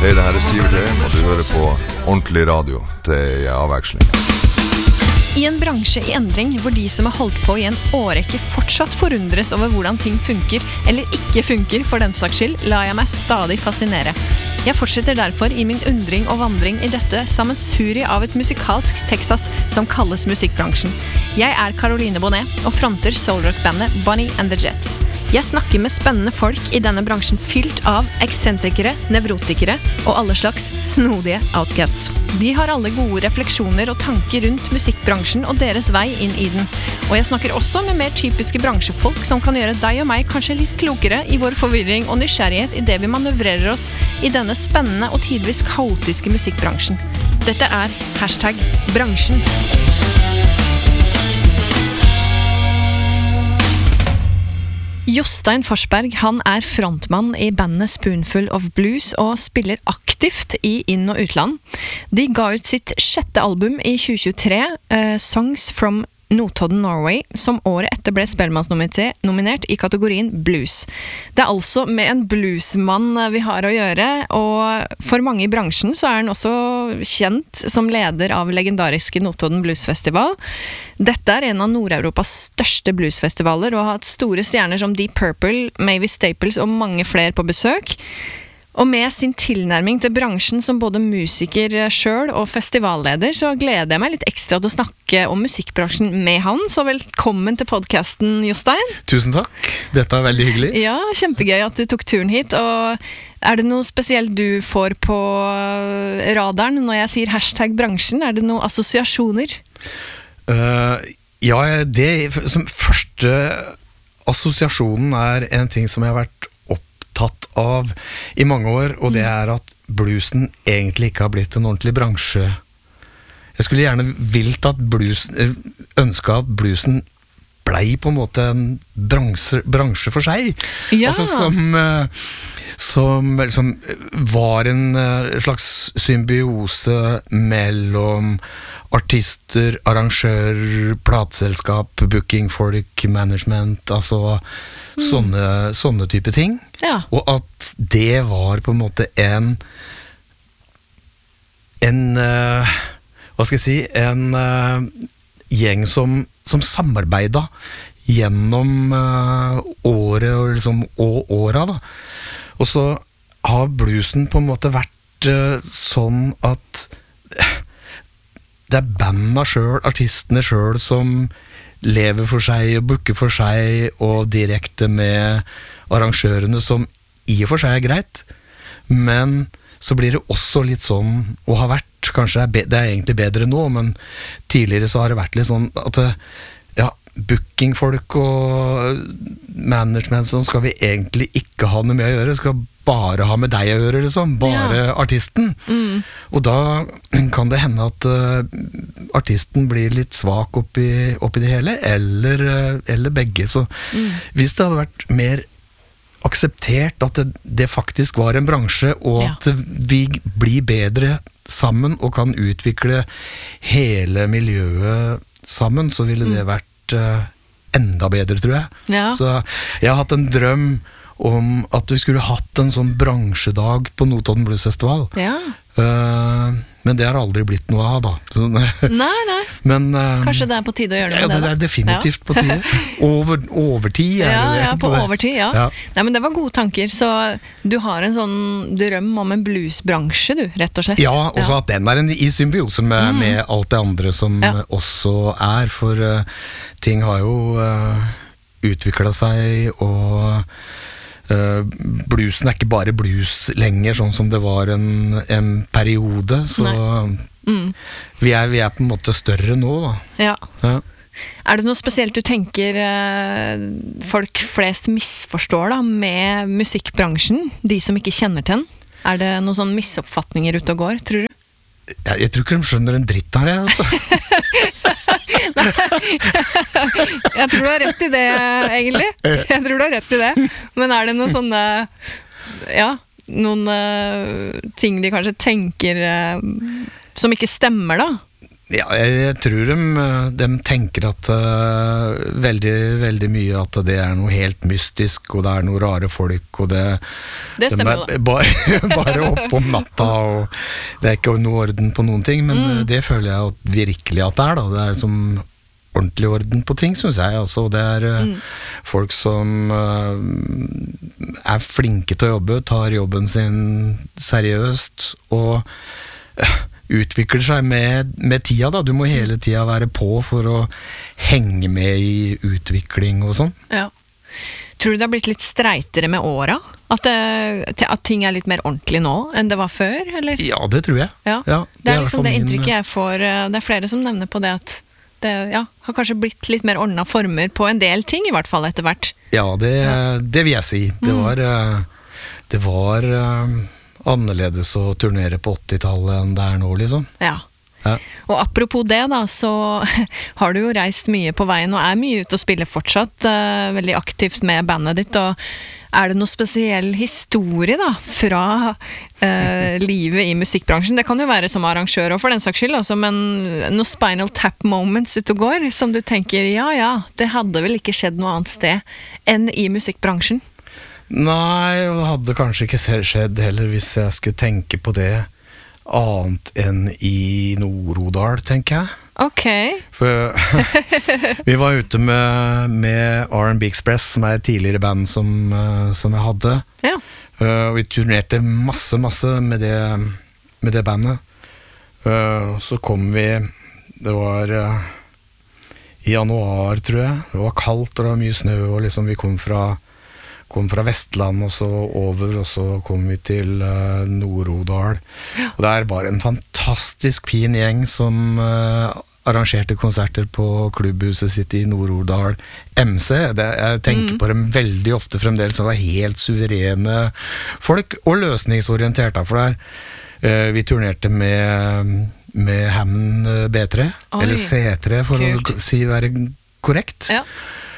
Hei, det her Sivert Høyen, og du hører på Ordentlig Radio til avveksling. I en bransje i endring, hvor de som har holdt på i en årrekke fortsatt forundres over hvordan ting funker, eller ikke funker for den saks skyld, lar jeg meg stadig fascinere. Jeg fortsetter derfor i min undring og vandring i dette sammensuri av et musikalsk Texas som kalles musikkbransjen. Jeg er Caroline Bonnet og fronter soulrock-bandet Bonnie and the Jets. Jeg snakker med spennende folk i denne bransjen fylt av eksentrikere, nevrotikere og alle slags snodige outcasts. De har alle gode refleksjoner og tanker rundt musikkbransjen og deres vei inn i den. Og jeg snakker også med mer typiske bransjefolk som kan gjøre deg og meg kanskje litt klokere i vår forvirring og nysgjerrighet i det vi manøvrerer oss i denne spennende og tidvis kaotiske musikkbransjen. Dette er #bransjen. Jostein Forsberg, han er frontmann i bandet Spoonful of Blues og spiller aktivt i inn- og utland. De ga ut sitt 6. album i 2023, Songs from Notodden, Norway, som året etter ble Spellemannsnominert i kategorien blues. Det er altså med en bluesmann vi har å gjøre, og for mange i bransjen så er han også kjent som leder av legendariske Notodden Bluesfestival. Dette er en av Nord-Europas største bluesfestivaler, og har hatt store stjerner som Deep Purple, Mavis Staples og mange flere på besøk. Og med sin tilnærming til bransjen som både musiker selv og festivalleder, så gleder jeg meg litt ekstra til å snakke om musikkbransjen med han. Så velkommen til podcasten, Jostein. Tusen takk. Dette er veldig hyggelig. Ja, kjempegøy at du tok turen hit. Og er det noe spesielt du får på radaren når jeg sier #bransjen? Er det noen assosiasjoner? Ja, det som første assosiasjonen er en ting som jeg har vært tatt av i mange år, og det er at bluesen egentlig ikke har blitt en ordentlig bransje. Jeg skulle gjerne ønske at bluesen blei på en måte en bransje for seg. Ja. Altså som var en slags symbiose mellom artister, arrangører, plateselskap, booking, folk, management, altså sånne type ting. Ja. Og at det var på en måte en hva skal jeg si, en gjeng som samarbeidet gjennom året og åra da. Og så har bluesen på en måte vært sånn at det er bandene selv, artistene selv som lever for seg og booker for seg og direkte med arrangørene, som i og for seg er greit, men så blir det også litt sånn, og har vært, kanskje det er egentlig bedre nå, men tidligere så har det vært litt sånn at ja, bookingfolk og management sånn skal vi egentlig ikke ha noe med å gjøre, skal bare ha med deg å gjøre, liksom, bare artisten. Og da kan det hende at artisten blir litt svak oppi det hele, eller begge. Så hvis det hadde vært mer akseptert at det faktisk var en bransje, og at vi blir bedre sammen og kan utvikle hele miljøet sammen, så ville det vært enda bedre, tror jeg. Ja. Så jeg har hatt en drøm om at vi skulle hatt en sånn bransjedag på Notodden Bluesfestival. Ja. Men det har aldri blitt noe av, da. Så, Nei. men, Kanskje det er på tide å gjøre noe med det, det er definitivt på tide. Overtid er det. Ja, på overtid, ja. Ja. Nei, men det var gode tanker, så du har en sånn drøm om en bluesbransje, du, rett og slett. Ja, og så at den er i symbiose med alt det andre som også er, for ting har jo utviklet seg, og bluesen er ikke bare blues lenger, sånn som det var en periode, så vi er på en måte større nå, da. Ja. Ja. Er det noe spesielt du tenker folk flest misforstår da, med musikkbransjen, de som ikke kjenner til den? Er det noen sånne misoppfatninger ute og går, tror du? Jeg tror ikke de skjønner en dritt her, jeg, altså. Jeg tror du har rett i det, egentlig. Jeg tror du har rett i det. Men er det noen sånne, noen ting de kanskje tenker som ikke stemmer, da? Ja, jeg tror de tenker at veldig, veldig mye at det noe helt mystisk, og det noe rare folk, og Det stemmer jo da. Bare opp om natta, og det ikke noe orden på noen ting, men det føler jeg at virkelig at det da. Det som ordentlig orden på ting, synes jeg, altså. Det folk som flinke til å jobbe, tar jobben sin seriøst, og utvikler seg med tida da. Du må hele tida være på for å henge med i utvikling og sånn. Ja. Tror du det har blitt litt streitere med åra? At ting litt mer ordentlig nå enn det var før, eller? Ja, det tror jeg. Ja. Ja, det liksom det inntrykket jeg får. Det flere som nevner på det at det har kanskje blitt litt mer ordnet former på en del ting, i hvert fall etter hvert. Ja, det vil jeg si. Det var annerledes å turnere på 80-tallet enn det nå, liksom. Ja. Og apropos det da, så har du jo reist mye på veien og mye ute og spiller fortsatt, veldig aktivt med bandet ditt, og det noe spesiell historie da, fra livet i musikkbransjen? Det kan jo være som arrangør og for den saks skyld, altså, men noen Spinal Tap moments ute og går, som du tenker, det hadde vel ikke skjedd noe annet sted enn i musikkbransjen? Nei, og det hadde kanskje ikke skjedd heller hvis jeg skulle tenke på det annet enn i Nord-Odal, tenker jeg. Ok. For vi var ute med R&B Express, som et tidligere band som jeg hadde. Ja. Og vi turnerte masse med det bandet. Så kom vi, det var i januar, tror jeg. Det var kaldt, og det var mye snø, og liksom vi kom fra Vestland og så over, og så kom vi til Nord-Odal. Og der var en fantastisk fin gjeng som arrangerte konserter på klubbhuset sitt i Nord-Odal MC. Jeg tenker på dem veldig ofte fremdeles, som var helt suverene folk, og løsningsorienterte, for der vi turnerte med Hammond B3, eller C3 for kult. Å si være korrekt. Ja.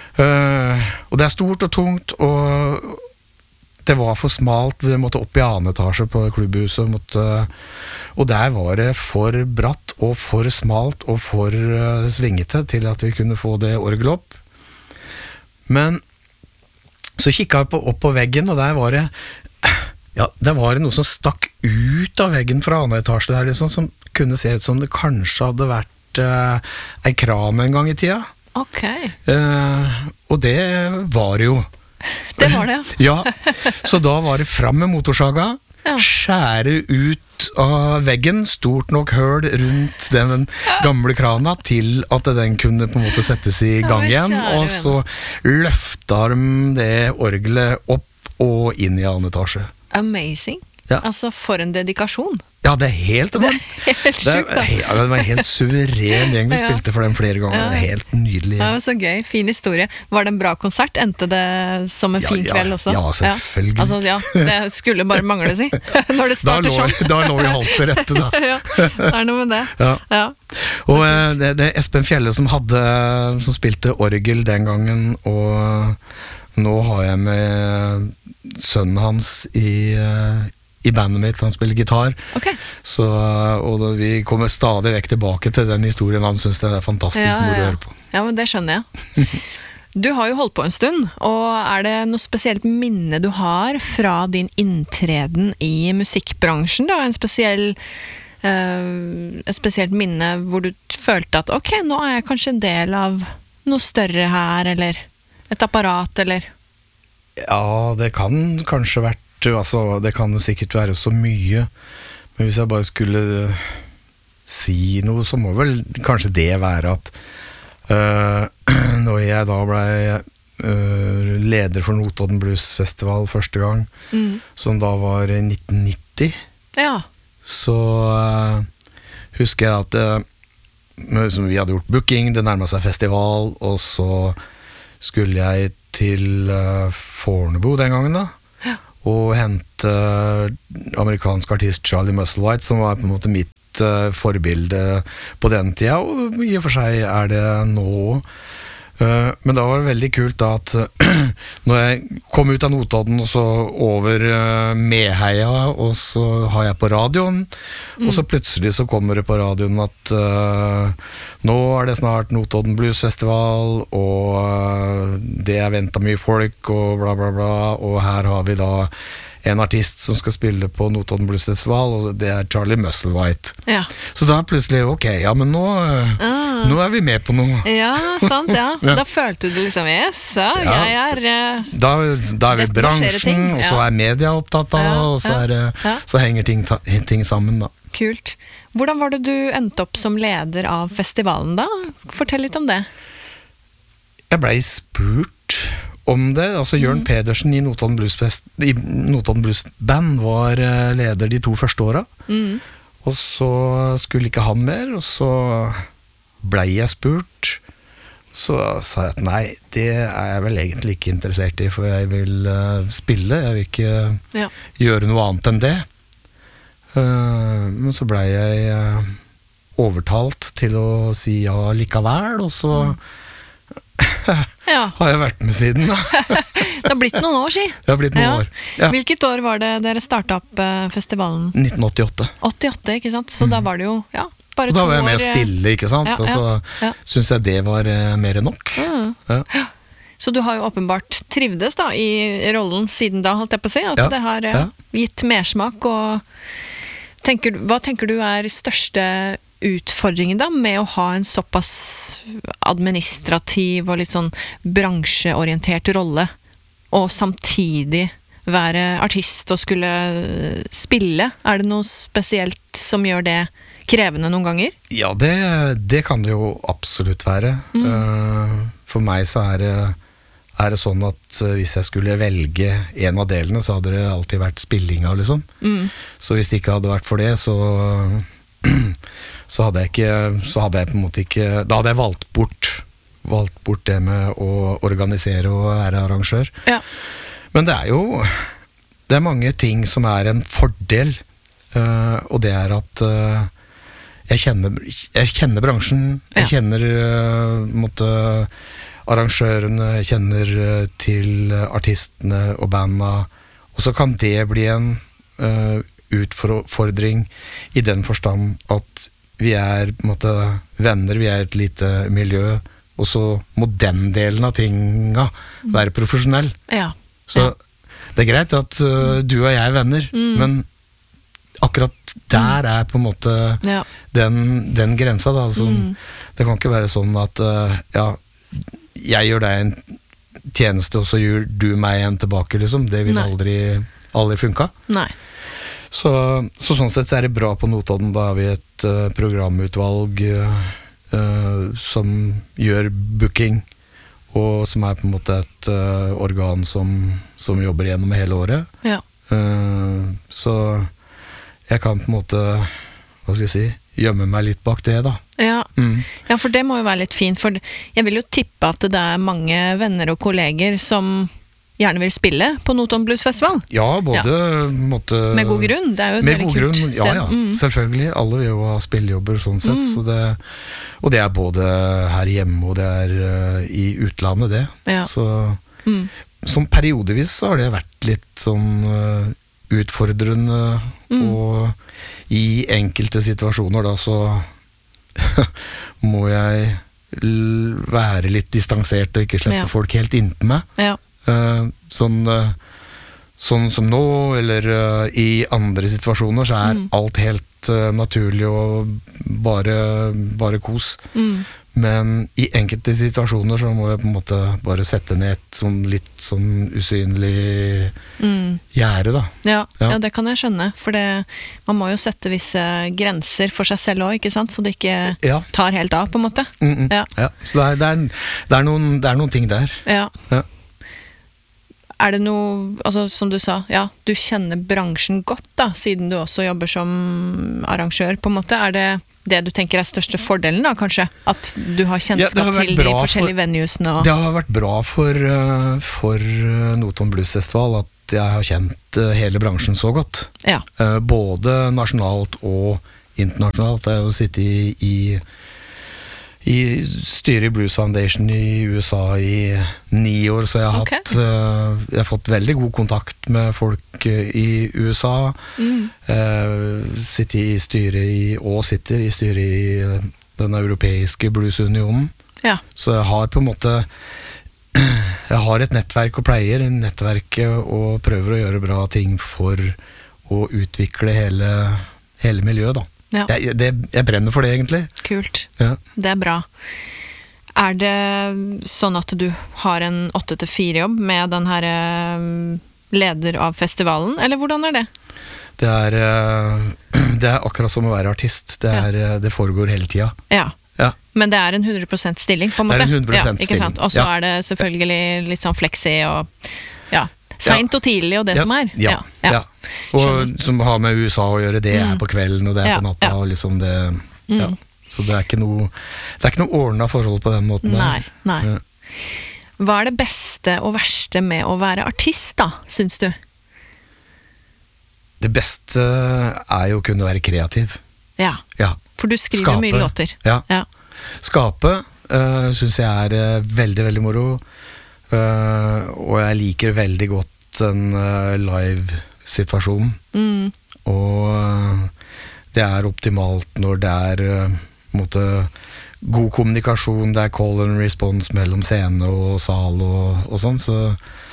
Og det stort og tungt, og det var for smalt. Vi måtte opp i annen etasje på klubbhuset, og der var det for bratt og for smalt og for svingete til at vi kunne få det orgelet opp. Men så kikket jeg opp på veggen, og der var det noe som stakk ut av veggen fra annen etasje der, liksom, som kunne se ut som det kanskje hadde vært en kran en gang i tida. Ok. Og det var jo. Det var det, ja. Så da var det fram med motorsaga, skjære ut av veggen, stort nok høl rundt den gamle krana til at den kunne på en måte settes i gang igjen, og så løfta de det orgelet opp og inn i annen etasje. Amazing. Ja. Altså, for en dedikasjon. Ja, det helt enormt. Det helt sjukt, da. Det var en helt suveren gjeng. Vi spilte for dem flere ganger. Det helt nydelig. Ja, så gøy. Fin historie. Var det en bra konsert? Endte det som en fin kveld også? Ja, selvfølgelig. Altså, det skulle bare mangle, si. Når det starter sånn. Da lå vi halvt til rette, da. Ja, det noe med det. Ja. Og det Espen Fjelle som spilte orgel den gangen, og nå har jeg med sønnen hans i bandet mitt, han spiller gitar. Okay. Så, og vi kommer stadig vekk tilbake til den historien. Han synes det fantastisk moro å høre på. Ja, men det skjønner jeg. Du har jo holdt på en stund, og det noe spesielt minne du har fra din inntreden i musikkbransjen da? Et spesielt minne hvor du følte at ok, nå jeg kanskje en del av noe større her, eller et apparat, eller? Ja, det kan kanskje vært, altså, det kan jo sikkert være så mye, men hvis jeg bare skulle si noe, så må vel kanskje det være at når jeg da ble leder for Notodden Blues Festival første gang, som da var i 1990, så husker jeg at som vi hadde gjort booking, det nærmet seg festival, og så skulle jeg til Fornebu den gangen da, og hente amerikansk artist Charlie Musselwhite, som var på en måte mitt forbilde på den tida, og i og for seg det nå. Men da var det veldig kult da at når jeg kom ut av Notodden og så over Meheia, og så har jeg på radioen, og så plutselig så kommer det på radioen at nå det snart Notodden Blues Festival, og det ventet mye folk, og bla bla bla, og her har vi da en artist som skal spille på Notodden Blues Festival, og det Charlie Musselwhite. Ja. Så da plutselig, ok, ja, men nå vi med på noe. Ja, sant, ja. Ja. Da følte du liksom, yes, ja, Ja. jeg Da vi Da skjer det bransjen, ting, og så ja. media opptatt av, Ja, og så, ja. så henger ting sammen da. Kult. Hvordan var det du endte opp som leder av festivalen da? Fortell litt om det. Jeg ble spurt om det, altså Jørn Pedersen i Notodden Blues Band var leder de 2 første åra, og så skulle ikke han mer, og så ble jeg spurt, så sa jeg at nei, det jeg vel egentlig ikke interessert i, for jeg vil spille, jeg vil ikke gjøre noe annet enn det. Men så ble jeg overtalt til å si ja likevel, og så har jeg vært med siden da. Det har blitt noen år, si. Det har blitt noen år. Ja. Hvilket år var det dere startet opp festivalen? 1988. 88, ikke sant? Så da var det jo, bare 2 år. Da var jeg med å spille, ikke sant? Og så synes jeg det var mer enn nok. Ja. Så du har jo åpenbart trivdes da i rollen siden da, holdt jeg på å si, at det har gitt mersmak, og hva tenker du største utfordringen da, med å ha en såpass administrativ og litt sånn bransjeorientert rolle, og samtidig være artist og skulle spille? Det noe spesielt som gjør det krevende noen ganger? Ja, det kan det jo absolutt være. For meg så det sånn at hvis jeg skulle velge en av delene, så hadde det alltid vært spillinga, liksom. Så hvis det ikke hadde vært for det, så hadde jeg på en måte ikke, da hadde jeg valgt bort det med å organisere og være arrangør. Ja. Men det mange ting som en fordel, og det at jeg kjenner bransjen, jeg kjenner arrangørene, jeg kjenner til artistene og bandene, og så kan det bli en utfordring i den forstand at vi på en måte venner, vi et lite miljø, og så må den delen av tinga være profesjonell. Ja. Så det greit at du og jeg venner, men akkurat der på en måte den grensa da, det kan ikke være sånn at jeg gjør deg en tjeneste, og så gjør du meg en tilbake, liksom. Det vil aldri funka. Nei. Så sånn sett det bra på Notodden. Da har vi et programutvalg som gjør booking, og som på en måte et organ som jobber gjennom hele året. Ja. Så jeg kan på en måte, hva skal jeg si, gjemme meg litt bak det da. Ja. Ja, for det må jo være litt fint, for jeg vil jo tippe at det mange venner og kolleger som gjerne vil spille på Notodden Blues Festival. Ja, både med god grunn, det jo et veldig kult sted. Ja, selvfølgelig. Alle vil jo ha spillejobber sånn sett, og det både her hjemme, og det i utlandet det. Ja. Så som periodevis så har det vært litt sånn utfordrende, og i enkelte situasjoner da så må jeg være litt distansert og ikke slippe folk helt inntil meg. Ja. Sånn som nå, eller i andre situasjoner, så alt helt naturlig og bare kos. Men i enkelte situasjoner så må jeg på en måte bare sette ned et litt sånn usynlig gjerde da. Ja, det kan jeg skjønne, for man må jo sette visse grenser for seg selv også, ikke sant? Så det ikke tar helt av på en måte. Ja, så det noen ting der. Ja. Det noe, altså som du sa, du kjenner bransjen godt da, siden du også jobber som arrangør på en måte. Det du tenker største fordelen da, kanskje? At du har kjennskap til de forskjellige venuesene? Det har vært bra for Notodden Blues Festival at jeg har kjent hele bransjen så godt. Ja. Både nasjonalt og internasjonalt. Jeg har jo sittet i styret i Blues Foundation i USA i 9 år, så jeg har Ok. jeg har fått veldig god kontakt med folk i USA. Sitter i styret og sitter i styret i den europeiske bluesunionen. Ja. Så jeg har på en måte jeg har et nettverk og pleier i nettverket og prøver å gjøre bra ting for å utvikle hele miljøet da. Ja. Jeg brenner for det egentlig. Kult. Ja. Det er bra. Er det sånn at du har en 8-4-jobb med den her leder av festivalen, eller hvordan er det? Det er akkurat som å være artist. Det foregår hele tida. Ja. Ja. Men det er en 100% stilling, på en måte. Det er en 100% ja, ikke stilling. sant? Og så Ja. er det selvfølgelig litt sånn flexi og sent og tidlig og det som er. Ja. Og Skjønner. som har med USA å gjøre, det er på kvelden og det er Ja, på natta. ja. Og liksom det, ja. Så det er ikke noe ordnet forhold på den måten der. Nei. Ja. Hva er det beste og verste med å være artist da, syns du? Det beste er jo å kunne være kreativ. Ja, Ja. for du skriver mye låter. Ja. Ja. Skape synes jeg er veldig, veldig moro. Og jeg liker veldig godt den live-situasjonen. Og det er optimalt når det er måte, god kommunikasjon, det er call and response mellom scene og sal og sånn, så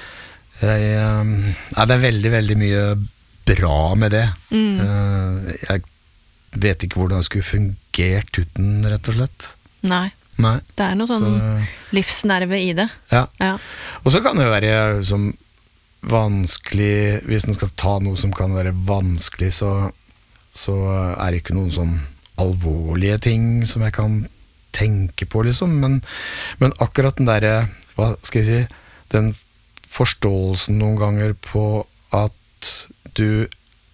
det er veldig, veldig mye bra med det. Jeg vet ikke hvordan det skulle fungert uten, rett og slett. Nei, Nei. det er noe sånn livsnerve i det. Ja. Ja. Og så kan det være som vanskelig, hvis en skal ta noe som kan være vanskelig, så er det ikke noen sånn alvorlige ting som jeg kan tenke på, liksom. Men akkurat den der, hva skal jeg si, den forståelsen noen ganger på at du,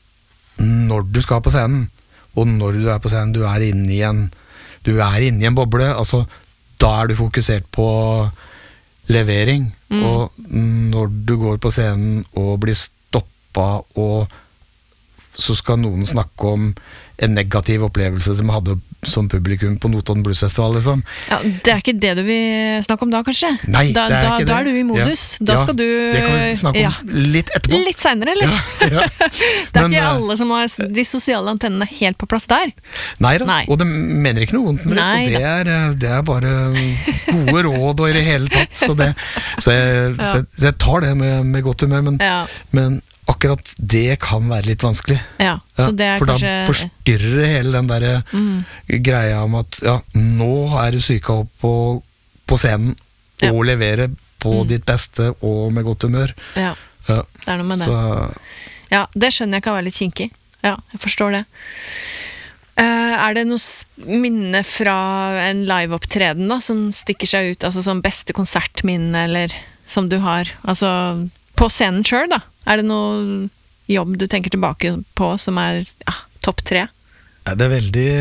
når du skal på scenen, og når du er på scenen, du er inne i en boble, altså da er du fokusert på levering, og når du går på scenen og blir stoppet, og så skal noen snakke om en negativ opplevelse som hadde som publikum på Notodden Bluesfestival, liksom. Ja, det er ikke det du vil snakke om da, kanskje? Nei, da, det er ikke det. Da er du i modus. Ja. Da Ja, skal du... det kan vi snakke om litt etterpå. Litt senere, eller? Ja. Det er Men, ikke alle som har de sosiale antennene helt på plass der. Nei da, Nei. og det mener ikke noe vondt med det, Nei så det er bare gode råd og i det hele tatt, så jeg tar det med godt humør, Ja. men akkurat det kan være litt vanskelig. Ja, så det er for kanskje... da forstyrrer hele den der greia om at nå er du syka opp på scenen Ja. og leverer på ditt beste og med godt humør. Ja, Ja. det er noe med det. Så Ja, det skjønner jeg kan være litt kinkig. Ja, jeg forstår det. Er det noe minne fra en liveopptreden da, som stikker seg ut, altså som beste konsertminne, eller som du har, altså på scenen selv da? Er det noe jobb du tenker tilbake på som er topp 3? ja, det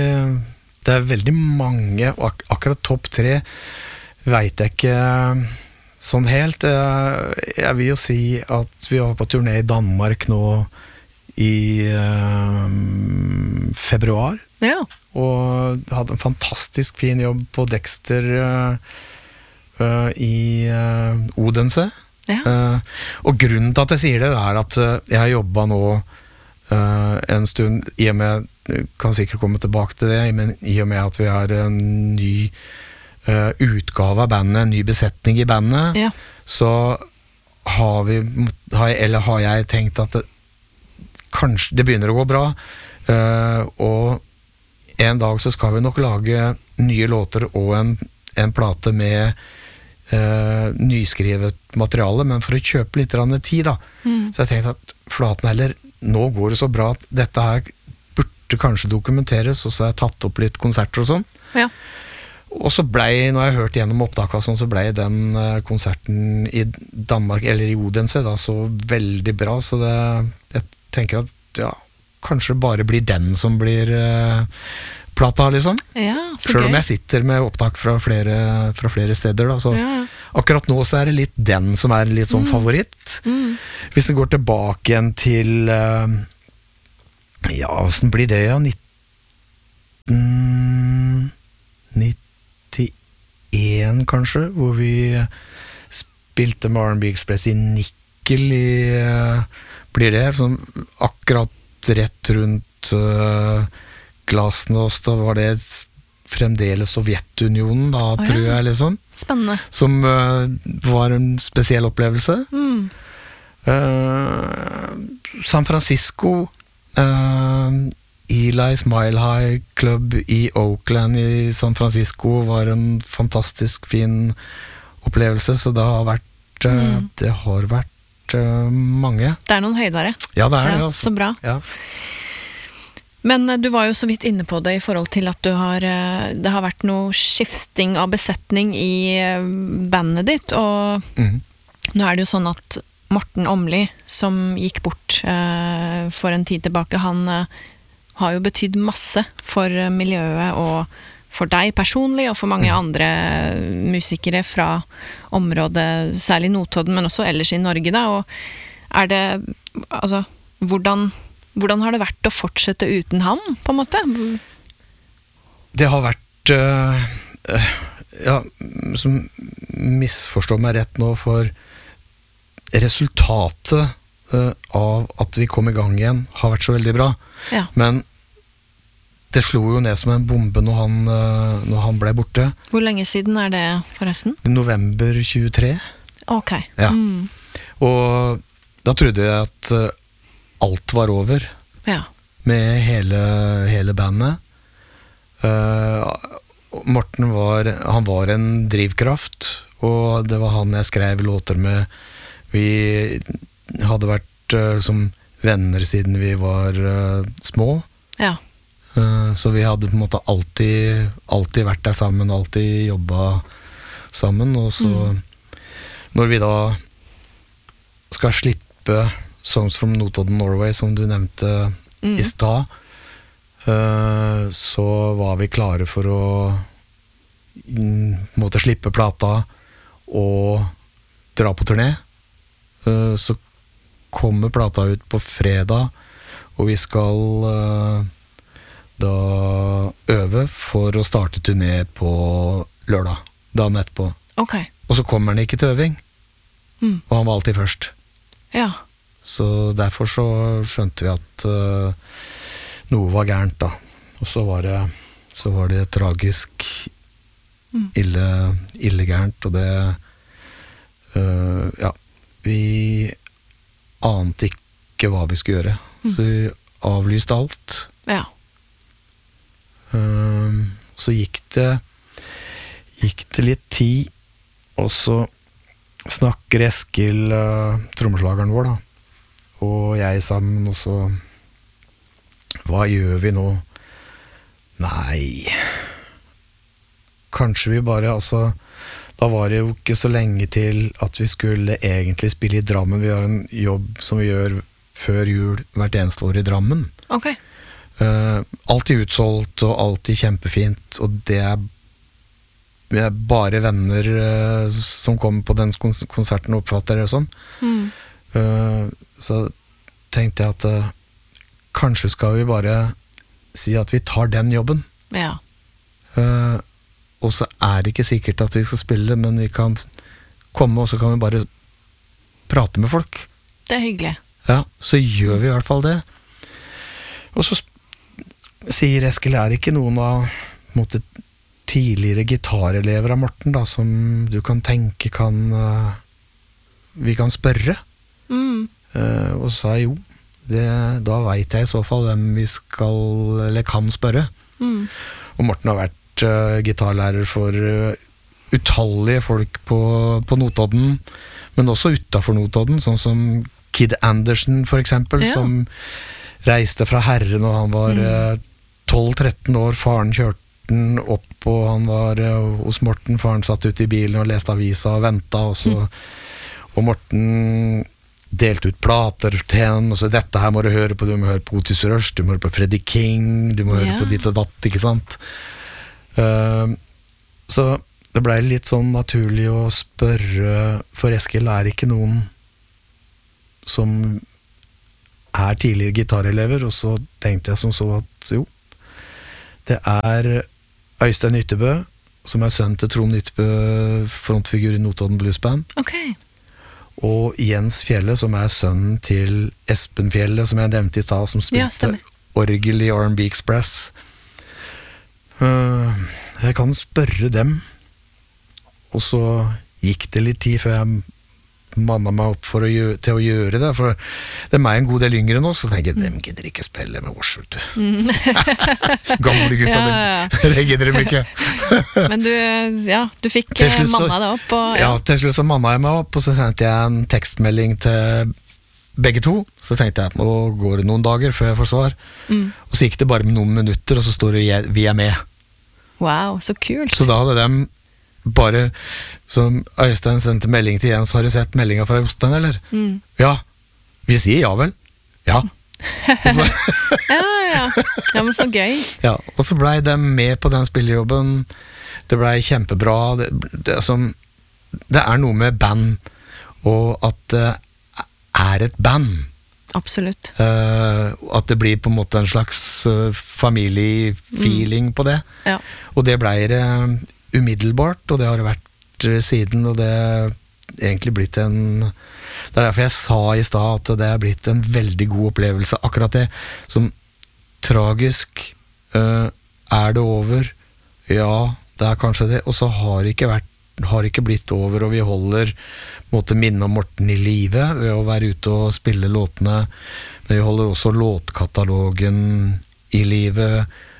er veldig mange, og akkurat topp 3 vet jeg ikke sånn helt. Jeg vil jo si at vi var på turné i Danmark nå i februar, Ja. og hadde en fantastisk fin jobb på Dexter i Odense. Ja. Og grunnen til at jeg sier det er at jeg har jobbet nå en stund, i og med, kan sikkert komme tilbake til det, men i og med at vi har en ny utgave av bandet, en ny besetning i bandet, Ja. så har jeg tenkt at kanskje det begynner å gå bra, og en dag så skal vi nok lage nye låter og en plate med nyskrevet materiale, men for å kjøpe litt tid da. Så jeg tenkte at flaten heller, nå går det så bra at dette her burde kanskje dokumenteres, og så har jeg tatt opp litt konserter og sånn. Ja. Og så når jeg hørte gjennom opptaket og sånn, så ble den konserten i Danmark, eller i Odense da, så veldig bra, så jeg tenker at kanskje bare blir den som blir plata, liksom. Ja, så Selv gøy. om jeg sitter med opptak fra flere steder da, så Ja. akkurat nå så er det litt den som er litt sånn favoritt. Hvis det går tilbake igjen til hvordan blir det, 1991 2001 kanskje, hvor vi spilte med R&B Express i Nikkel blir det sånn akkurat rett rundt Glasnost, da var det fremdeles Sovjetunionen da, tror jeg liksom. Spennende. Som var en spesiell opplevelse. San Francisco, Eli's Mile High Club i Oakland i San Francisco var en fantastisk fin opplevelse, så det har vært mange. Det er noen høydere. Ja, det er det. Altså. Så bra. Ja. Men du var jo så vidt inne på det i forhold til at det har vært noe skifting av besetning i bandet ditt, og nå er det jo sånn at Morten Åmli, som gikk bort for en tid tilbake, han har jo betydd masse for miljøet og for deg personlig, og for mange andre musikere fra området, særlig Notodden, men også ellers i Norge da, og altså, hvordan har det vært å fortsette uten ham, på en måte? Det har vært, som misforstår meg rett nå, for resultatet av at vi kom i gang igjen har vært så veldig bra. Ja. Men det slo jo ned som en bombe når han ble borte. Hvor lenge siden er det, forresten? November 23. Ok. Ja. Og da trodde jeg at alt var over. Ja. Med hele bandet. Morten var en drivkraft, og det var han jeg skrev låter med. Vi hadde vært som venner siden vi var små. Ja. Så vi hadde på en måte alltid vært der sammen, alltid jobbet sammen, og så når vi da skal slippe Songs from Notodden, Norway, som du nevnte i stad, så var vi klare for å måtte slippe plata og dra på turné. Så kommer plata ut på fredag, og vi skal da øve for å starte turné på lørdag, dagen etterpå. Okay. Og så kommer han ikke til øving, og han var alltid først. Ja. Så derfor så skjønte vi at noe var gærent da. Og så var det tragisk ille gærent, og det vi ante ikke hva vi skulle gjøre. Så vi avlyste alt. Ja. Så gikk det litt tid, og så snakker Eskil, trommeslageren vår da, og jeg sammen, og så hva gjør vi nå? Nei, kanskje vi bare, altså da var det jo ikke så lenge til at vi skulle egentlig spille i Drammen. Vi har en jobb som vi gjør før jul hvert eneste år i Drammen. Ok. Alltid utsolgt og alltid kjempefint, og det er bare venner som kommer på den konserten og oppfatter det sånn. Så tenkte jeg at kanskje skal vi bare si at vi tar den jobben. Ja. Og så er det ikke sikkert at vi skal spille, men vi kan komme, og så kan vi bare prate med folk. Det er hyggelig. Ja, så gjør vi i hvert fall det. Og så sier Eskil, er det ikke noen av måte, tidligere gitarelever av Morten da, som du kan tenke vi kan spørre? Og så sa jeg jo, da vet jeg i så fall hvem vi skal, eller kan spørre. Og Morten har vært gitarlærer for utallige folk på Notodden, men også utenfor Notodden, sånn som Kid Anderson for eksempel, som reiste fra Herren og han var 12-13 år, faren kjørte den opp, og han var hos Morten, faren satt ute i bilen og leste avisa og ventet, og Morten delte ut plater til henne, og så dette her må du høre på, du må høre på Otis Rush, du må høre på Freddie King, du må høre på ditt og datt, ikke sant? Så det ble litt sånn naturlig å spørre, for Eskil er ikke noen som er tidligere gitarelever, og så tenkte jeg som så at jo, det er Øystein Ytterbø, som sønn til Trond Ytbø, frontfigur i Notodden Blues Band. Ok. Og Jens Fjelle, som sønnen til Espen Fjelle, som jeg nevnte i stad, som spilte stemmer. orgel i R&B Express. Jeg kan spørre dem, og så gikk det litt tid før jeg mannet meg opp til å gjøre det, for de en god del yngre nå, så tenker jeg, dem gidder ikke spille med oss, vet du. Gamle gutta, det gidder de ikke. Men du fikk mannet deg opp. Og, ja, til slutt så mannet jeg meg opp, og så sendte jeg en tekstmelding til begge to, så tenkte jeg at nå går det noen dager før jeg får svar. Og så gikk det bare med noen minutter, og så står det vi med. Wow, så kult. Så da hadde de bare, som Øystein sendte melding til Jens, har du sett meldingen fra Jostein, eller? Ja, vi sier ja vel. Ja. Og så, ja, men så gøy. ja, og så ble de med på den spillejobben. Det ble kjempebra. Det noe med band, og at det et band. Absolutt. At det blir på en måte en slags familiefeeling på det. Ja. Og det ble det umiddelbart, og det har det vært siden, og det egentlig blitt det derfor jeg sa i stad at det blitt en veldig god opplevelse. Akkurat det som tragisk det over? Ja, det kanskje det, og så har ikke blitt over, og vi holder måtte minne om Morten i live ved å være ute og spille låtene, men vi holder også låtkatalogen i live.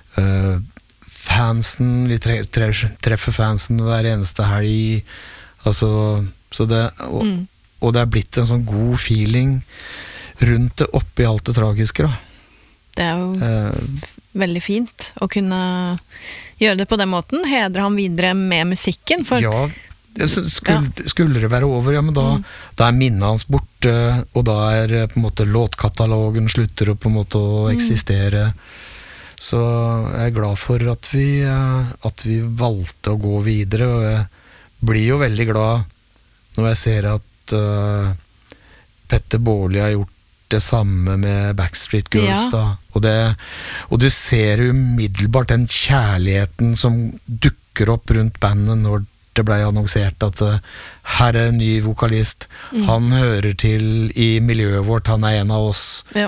Fansen, vi treffer fansen hver eneste helg, altså, så det, og det blitt en sånn god feeling rundt det oppi alt det tragiske da. Det jo veldig fint å kunne gjøre det på den måten, hedre ham videre med musikken, for ja, skulle det være over, ja, men da minnet hans borte, og da på en måte låtkatalogen slutter å på en måte å eksistere. Så jeg glad for at vi valgte å gå videre, og jeg blir jo veldig glad når jeg ser at Petter Baarli har gjort det samme med Backstreet Girls da. Og du ser umiddelbart den kjærligheten som dukker opp rundt bandet når det ble annonsert at her en ny vokalist, han hører til i miljøet vårt, han en av oss. Ja.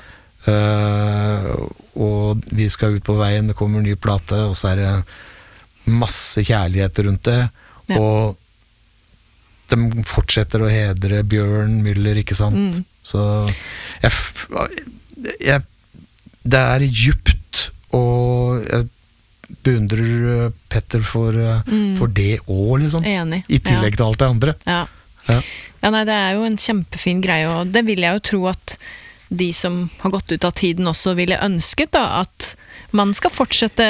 Og vi skal ut på veien, det kommer en ny plate, og så det masse kjærlighet rundt det, og de fortsetter å hedre Bjørn Müller, ikke sant? Så det djupt, og jeg beundrer Petter for det også, liksom. Enig. I tillegg til alt det andre. Ja, nei, det jo en kjempefin greie, og det vil jeg jo tro at de som har gått ut av tiden også ville ønsket da, at man skal fortsette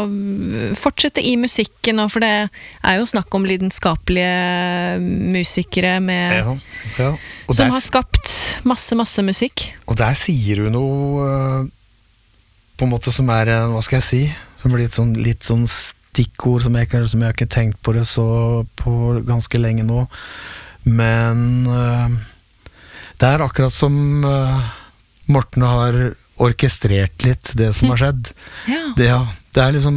i musikken, for det jo snakk om lidenskapelige musikere som har skapt masse musikk. Og der sier du noe på en måte som hva skal jeg si, som blir litt sånn stikkord som jeg ikke tenkt på det så på ganske lenge nå, men det akkurat som Morten har orkestrert litt det som har skjedd. Ja. Det liksom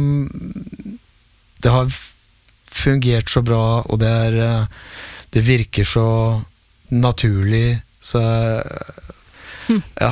det har fungert så bra, og det virker så naturlig, så ja,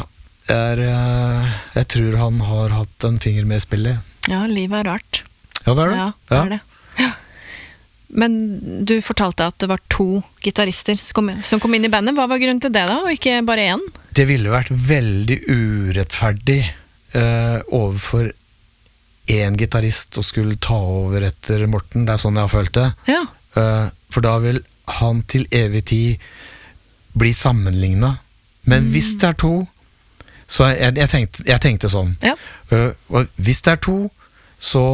jeg tror han har hatt en finger med i spillet. Ja, livet rart. Ja, det det. Ja, det det. Ja. Men du fortalte at det var 2 gitarister som kom inn i bandet. Hva var grunnen til det da, og ikke bare 1? Det ville vært veldig urettferdig overfor en gitarist å skulle ta over etter Morten. Det sånn jeg har følt det. Ja. For da vil han til evig tid bli sammenlignet. Men hvis det 2, så jeg tenkte sånn. Ja. Og hvis det 2, så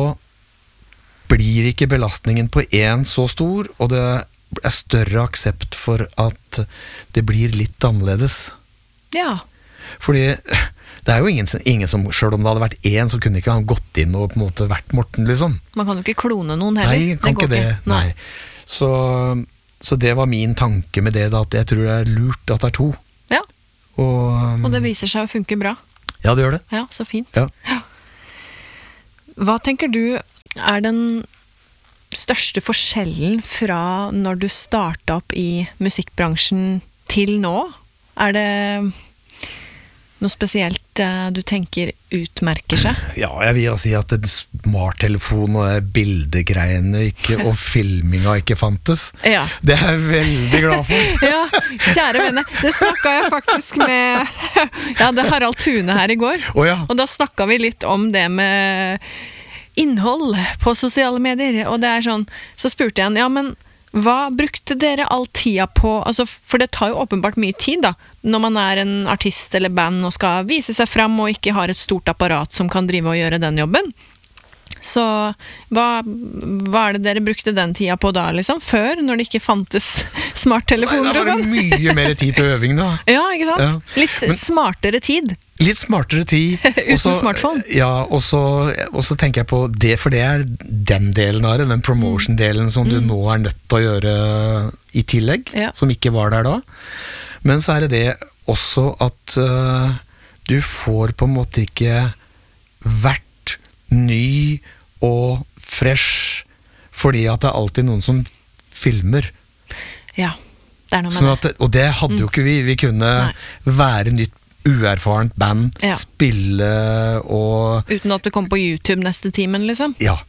blir ikke belastningen på en så stor, og det større aksept for at det blir litt annerledes. Ja. Fordi det jo ingen som, selv om det hadde vært en, så kunne ikke han gått inn og på en måte vært Morten, liksom. Man kan jo ikke klone noen heller. Nei, kan ikke det. Nei. Så det var min tanke med det, da, at jeg tror det lurt at det 2. Ja. Og det viser seg å funke bra. Ja, det gjør det. Ja, så fint. Ja. Hva tenker du den største forskjellen fra når du startet opp i musikkbransjen til nå? Det noe spesielt du tenker utmerker seg? Ja, jeg vil si at en smarttelefon og bildegreiene og filminga ikke fantes. Ja. Det jeg veldig glad for. Ja, kjære venner, det snakket jeg faktisk med det Harald Thune her i går. Ja. Og da snakket vi litt om det med innhold på sosiale medier, og det sånn, så spurte jeg han, men hva brukte dere all tida på, altså, for det tar jo åpenbart mye tid da, når man en artist eller band og skal vise seg fram og ikke har et stort apparat som kan drive og gjøre den jobben. Så hva det dere brukte den tida på da, liksom? Før, når det ikke fantes smarttelefoner og sånn? Det var mye mer tid til øving da. Ja, ikke sant? Ja. Litt smartere tid. Litt smartere tid. Uten smartphone. Ja, og så tenker jeg på det, for det den delen av det, den promotion-delen som du nå nødt til å gjøre i tillegg, som ikke var der da. Men så det også at du får på en måte ikke vært ny og fresh, fordi at det alltid noen som filmer. Ja, det noe med sånn det. Og det hadde jo ikke vi. Vi kunne være nytt, uerfarent band, spille og... Uten at det kom på YouTube neste timen, liksom? Ja.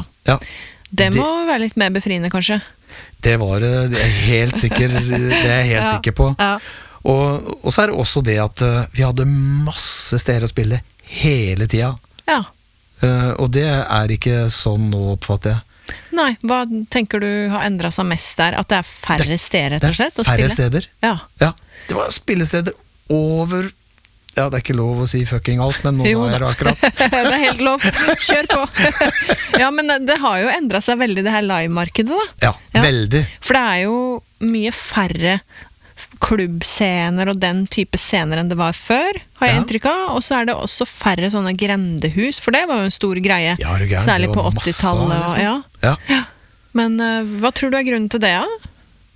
Det må være litt mer befriende, kanskje? Det var det helt sikker, det jeg helt sikker på. Ja. Og så det også det at vi hadde masse steder å spille hele tida. Ja. Og det ikke sånn nå, oppfatter jeg. Nei, hva tenker du har endret seg mest der? At det færre steder, rett og slett, å spille? Færre steder. Ja. Det var spillesteder over... Ja, det ikke lov å si fucking alt, men nå sa jeg det akkurat. Det helt lov. Kjør på. Ja, men det har jo endret seg veldig, det her live-markedet, da. Ja, veldig. For det jo mye færre klubbscener og den type scener enn det var før, har jeg inntrykk av, og så det også færre sånne grendehus, for det var jo en stor greie, særlig på 80-tallet. Liksom. Ja. Men hva tror du grunnen til det, da?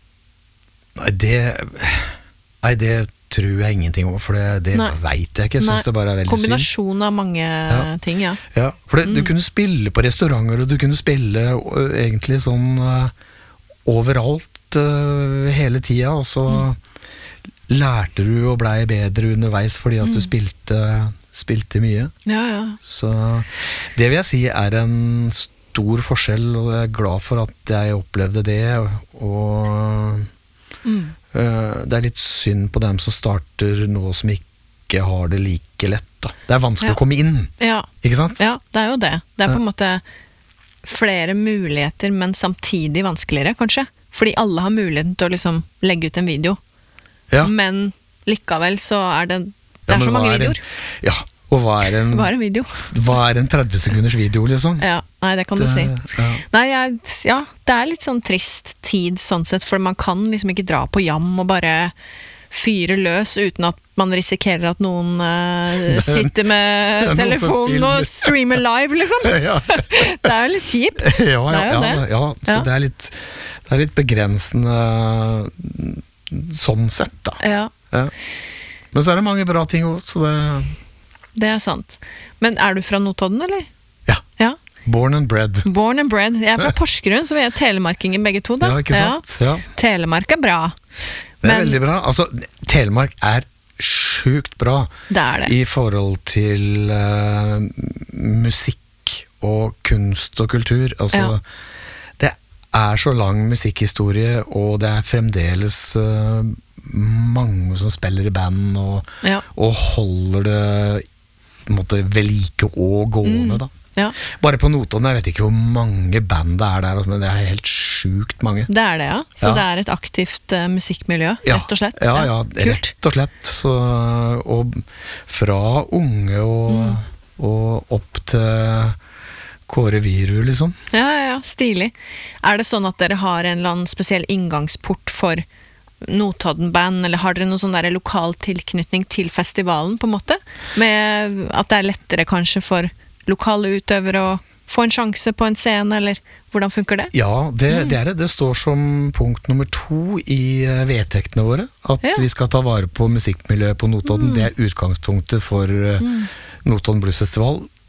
Nei, det tror jeg ingenting om, for det vet jeg ikke. Jeg synes det bare veldig synd. Kombinasjon av mange ting, ja. Ja, for du kunne spille på restauranter, og du kunne spille egentlig sånn overalt hele tida, og så lærte du og blei bedre underveis fordi at du spilte mye. Ja. Så det vil jeg si en stor forskjell, og jeg glad for at jeg opplevde det, og det litt synd på dem som starter nå som ikke har det like lett da. Det vanskelig å komme inn, ikke sant? Ja, det jo det. Det på en måte flere muligheter, men samtidig vanskeligere, kanskje. Fordi alle har muligheten til å liksom legge ut en video. Ja. Men likevel så det så mange videoer. Ja, og hva en video? Hva en 30 sekunders video, liksom? Ja, nei, det kan du si. Nei, det litt sånn trist tid, sånn sett, for man kan liksom ikke dra på jam og bare fyre løs uten at man risikerer at noen sitter med telefonen og streamer live, liksom. Det jo litt kjipt. Ja, så det litt begrensende sånn sett, da. Ja. Men så det mange bra ting også, så det sant. Men du fra Notodden, eller? Ja. Born and bred. Born and bred. Jeg fra Porsgrunn, så vi telemarkinger begge to, da. Ja, ikke sant? Ja. Telemark bra. Det veldig bra. Altså, Telemark sjukt bra. Det i forhold til musikk og kunst og kultur. Altså, det så lang musikkhistorie, og det fremdeles mange som spiller i band og holder det på en måte ved like og gående, da. Ja. Bare på Notodden, jeg vet ikke hvor mange band det der, men det helt sjukt mange. Det det, ja. Så det et aktivt musikkmiljø, rett og slett. Ja, rett og slett. Så, og fra unge og opp til Kåre Viru, liksom. Ja, stilig. Det sånn at dere har en eller annen spesiell inngangsport for Notodden-band, eller har dere noen sånn der lokal tilknytning til festivalen, på en måte? Med at det lettere kanskje for lokale utøvere å få en sjanse på en scene, eller hvordan funker det? Ja, det står som punkt nummer 2 i vedtektene våre, at vi skal ta vare på musikkmiljøet på Notodden. Det utgangspunktet for Notodden Blues Festival.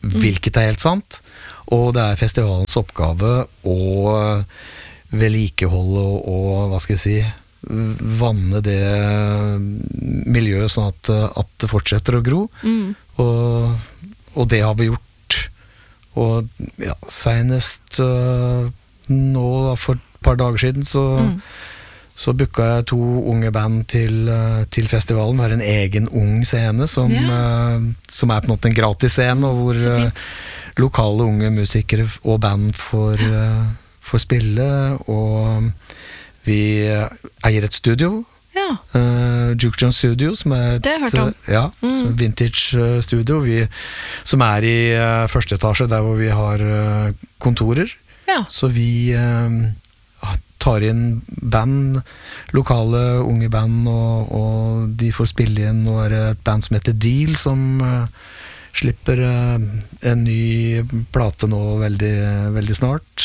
hvilket er helt sant, og det er festivalens oppgave å vedlikeholde og hva skal jeg si, vanne det miljøet sånn at det fortsetter å gro, og det har vi gjort, og ja, senest nå da, for et par dager siden så booka jeg 2 unge band til festivalen. Vi har en egen ung scene som er på en måte en gratis scene, og hvor lokale unge musikere og band får spille, og vi eier et studio, Juke Joint Studio, som er et vintage studio, som er i første etasje, der hvor vi har kontorer. Så vi tar inn band, lokale unge band, og de får spille inn, og er et band som heter Deal, som slipper en ny plate nå veldig, veldig snart.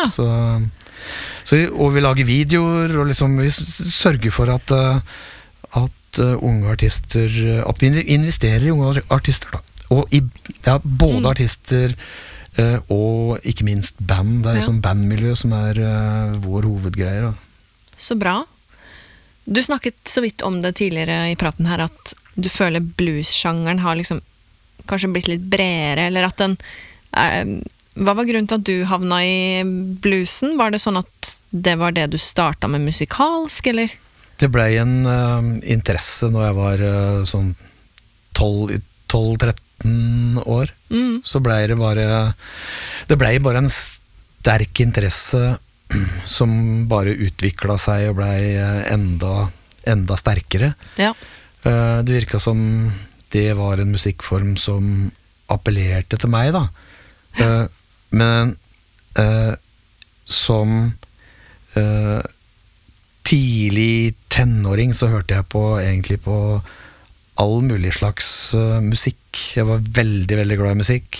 Og vi lager videoer, og liksom vi sørger for at unge artister, at vi investerer i unge artister da. Og både artister og ikke minst band. Det er liksom bandmiljø som er vår hovedgreier da. Så bra. Du snakket så vidt om det tidligere i praten her, at du føler blues-sjangeren har liksom kanskje blitt litt bredere, eller at den hva var grunnen til at du havna i bluesen? Var det sånn at det var det du startet med musikalsk, eller? Det ble en interesse når jeg var sånn 12-13 år, så ble det bare en sterk interesse som bare utviklet seg og ble enda sterkere. Det virket som det var en musikkform som appellerte til meg da, men som tidlig tenåring så hørte jeg egentlig på all mulig slags musikk. Jeg var veldig, veldig glad i musikk.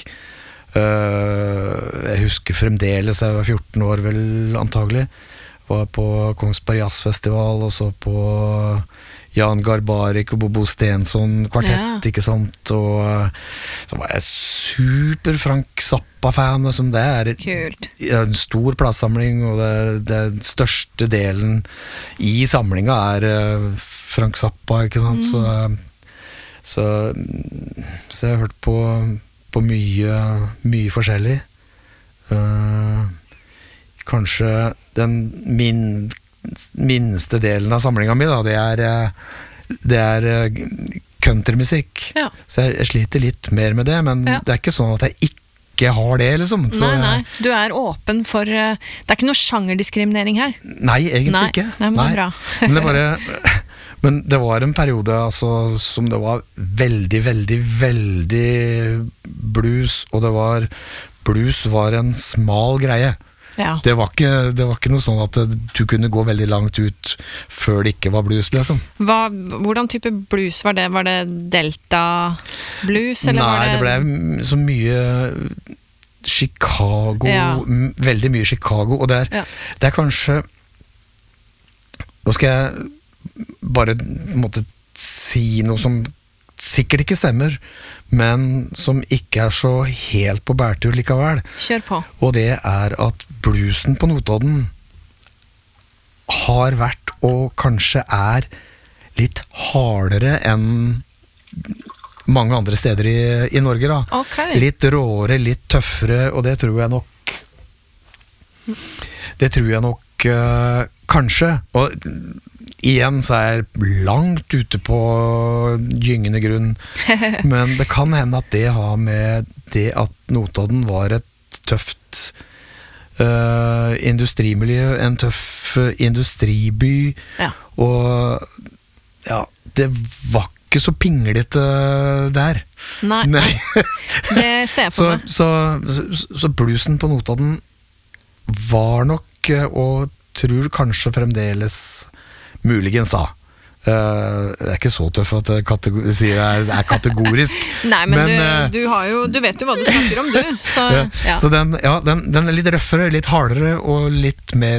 Jeg husker fremdeles, jeg var 14 år vel antagelig, var på Kongsberg Jazzfestival, og så på Jan Garbarek og Bobo Stensson kvartett, ikke sant? Og så var jeg super Frank Zappa-fan, som det er en stor platesamling, og det største delen i samlinga er Frank Zappa, ikke sant? Så jeg har hørt på mye forskjellig. Kanskje den minste delen av samlinga mi da, det er countrymusikk. Så jeg sliter litt mer med det, men det er ikke sånn at jeg ikke har det, liksom. Nei, du er åpen for det er ikke noe sjangerdiskriminering her? Nei, egentlig ikke. Nei, men det er bra. Men det var en periode altså, som det var veldig, veldig, veldig blues, og blues var en smal greie. Det var ikke noe sånn at du kunne gå veldig langt ut før det ikke var blues, liksom. Hvordan type blues var det? Var det Delta blues? Eller Nei, det ble så mye Chicago, veldig mye Chicago, og det er kanskje, nå skal jeg bare måtte si noe som sikkert ikke stemmer, men som ikke er så helt på bærtur likevel. Kjør på. Og det er at bluesen på Notodden har vært, og kanskje er, litt hardere enn mange andre steder i Norge da. Litt råere, litt tøffere, og det tror jeg nok kanskje, og igjen så er jeg langt ute på gyngende grunn, men det kan hende at det har med det at Notodden var et tøft industrimiljø, en tøff industriby, og det var ikke så pinglete der. Nei. Det ser jeg på meg. Så bluesen på Notodden var nok, og tror kanskje fremdeles muligens da. Det er ikke så tøff at jeg sier det er kategorisk. Nei, men du vet jo hva du snakker om, du. Så den er litt røffere, litt hardere, og litt mer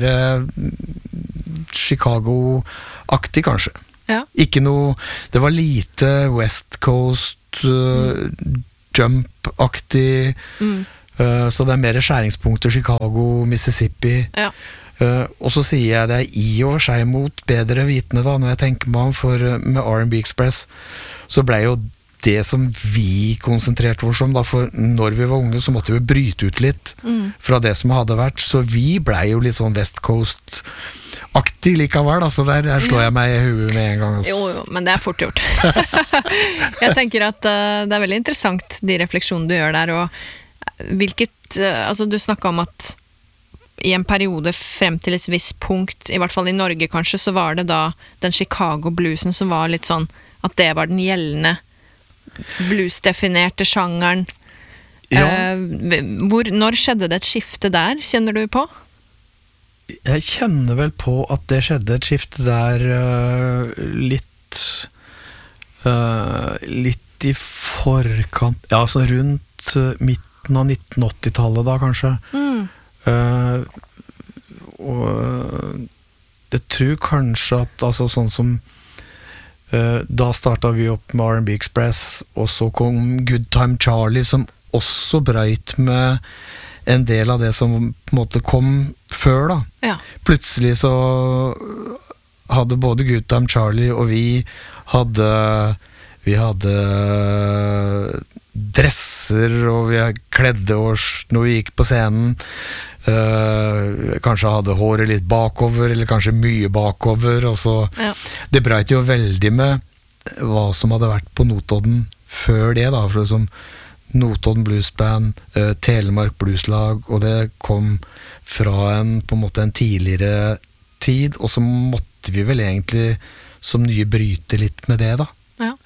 Chicago-aktig kanskje. Ikke noe, det var lite West Coast jump-aktig, så det mer skjæringspunkter, Chicago, Mississippi. Ja. Og så sier jeg det i og for seg mot bedre vitende da, når jeg tenker meg om, for med R&B Express, så ble jo det som vi konsentrerte oss om da, for når vi var unge så måtte vi bryte ut litt fra det som hadde vært, så vi ble jo litt sånn West Coast-aktig likevel, altså der slår jeg meg i huet med en gang. Altså. Jo, men det fort gjort. Jeg tenker at det veldig interessant, de refleksjonene du gjør der, og hvilket, altså du snakket om at i en periode frem til et visst punkt, i hvert fall i Norge kanskje, så var det da den Chicago bluesen som var litt sånn, at det var den gjeldende blues-definerte sjangeren. Ja. Når skjedde det et skifte der, kjenner du på? Jeg kjenner vel på at det skjedde et skifte der litt i forkant, ja, altså rundt midten av 1980-tallet da, kanskje. Og jeg tror kanskje at altså sånn som da startet vi opp med R&B Express, og så kom Good Time Charlie, som også brøyt med en del av det som på en måte kom før da. Ja. Plutselig så hadde både Good Time Charlie og vi hadde dresser, og vi kledde oss når vi gikk på scenen, kanskje hadde håret litt bakover, eller kanskje mye bakover, og så det breit jo veldig med hva som hadde vært på Notodden før det da, for det som Notodden Blues Band, Telemark Blueslag, og det kom fra på en måte en tidligere tid, og så måtte vi vel egentlig som nye bryte litt med det da.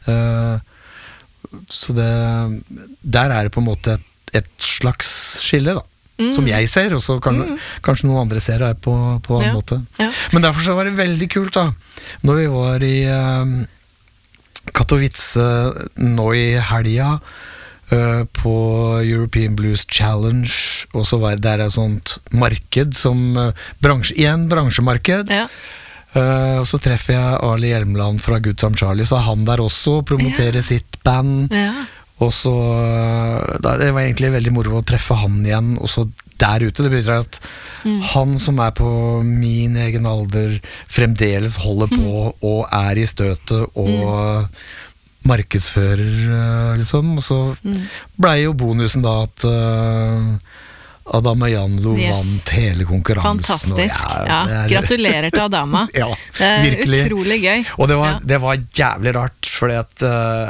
Så der det på en måte et slags skille da, som jeg ser, og så kanskje noen andre ser det på en måte. Ja. Men derfor så var det veldig kult da, når vi var i Katowice nå i helga, på European Blues Challenge, og så var det der et sånt marked som bransjemarked. Og så treffer jeg Ali Hjelmeland fra Good Time Charlie, så han der også promoterer sitt band. Og så det var egentlig veldig moro å treffe han igjen, og så der ute, det betyr at han som på min egen alder fremdeles holder på og i støtet og markedsfører liksom, og så ble jo bonusen da at Adama Janlo vant hele konkurransen. Fantastisk, gratulerer til Adama. Ja, virkelig. Utrolig gøy. Og det var jævlig rart, fordi at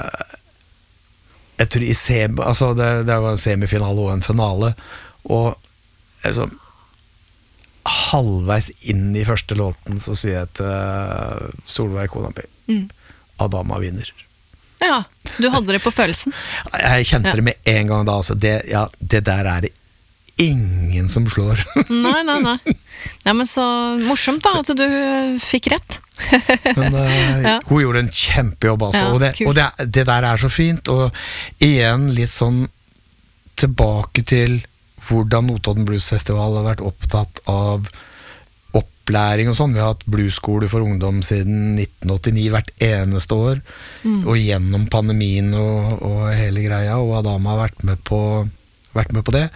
jeg tror altså det var en semifinale og en finale, og liksom, halvveis inn i første låten så sier jeg til Solveig Konapi, Adama vinner. Ja, du hadde det på følelsen. Jeg kjente det med en gang da, altså det der det ingen som slår. Nei. Ja, men så morsomt da, at du fikk rett. Men hun gjorde en kjempejobb altså, og det der så fint, og igjen litt sånn tilbake til hvordan Notodden Blues Festival har vært opptatt av opplæring og sånn. Vi har hatt bluesskole for ungdom siden 1989 hvert eneste år, og gjennom pandemien og hele greia, og Adama har vært med på det.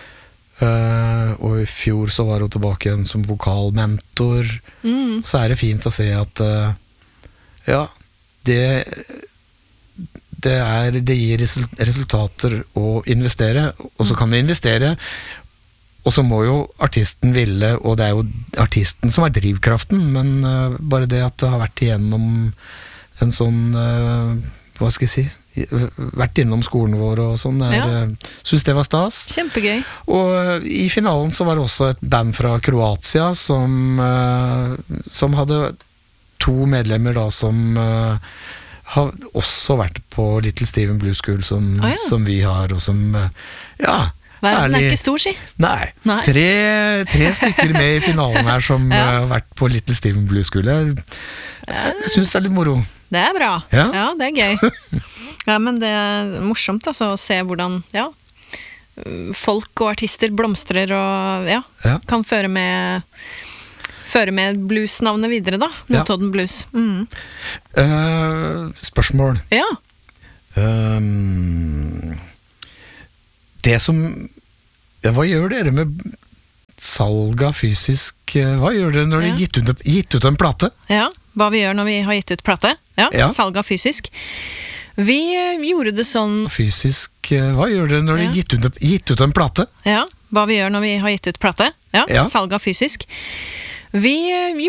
Og i fjor så var hun tilbake igjen som vokalmentor. Så det fint å se at det gir resultater å investere, og så kan du investere, og så må jo artisten ville, og det jo artisten som drivkraften, men bare det at det har vært igjennom en sånn, hva skal jeg si, vært innom skolen vår og sånn, synes det var stas. Kjempegøy. Og i finalen så var det også et band fra Kroatia som hadde 2 medlemmer da, som har også vært på Little Steven Blues School som vi har, og som verden ikke stor, si. Nei. 3 stykker med i finalen her som har vært på Little Steven Blues School. Jeg synes det litt moro. Det bra. Ja, det gøy. Ja, men det morsomt altså, å se hvordan folk og artister blomstrer og kan føre med bluesnavnet videre da, Notodden Blues. Spørsmål. Ja. det som hva gjør dere med salg av fysisk hva gjør dere når dere gitt ut en plate? Ja, hva vi gjør når vi har gitt ut plate. Ja, salg av fysisk. Vi gjorde det sånn fysisk hva gjør dere når dere gitt ut en plate? Ja, hva vi gjør når vi har gitt ut plate. Ja, salg av fysisk. Vi